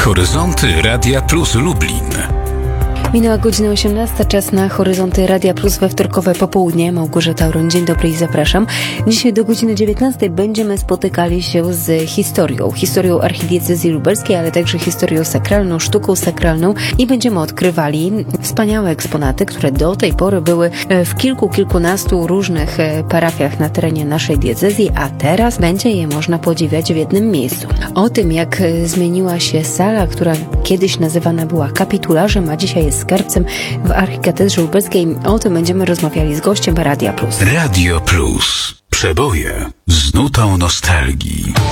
Horyzonty Radia Plus Lublin. Minęła godzina 18, czas na Horyzonty Radia Plus we wtorkowe popołudnie. Małgorzata Auron, dzień dobry i zapraszam. Dzisiaj do godziny 19 będziemy spotykali się z historią archidiecezji lubelskiej, ale także historią sakralną, sztuką sakralną i będziemy odkrywali wspaniałe eksponaty, które do tej pory były w kilkunastu różnych parafiach na terenie naszej diecezji, a teraz będzie je można podziwiać w jednym miejscu. O tym, jak zmieniła się sala, która kiedyś nazywana była kapitularzem, a dzisiaj jest skarbcem w Archikatedrze Lubelskiej. O tym będziemy rozmawiali z gościem Radia Plus. Radio Plus. Przeboje z nutą nostalgii.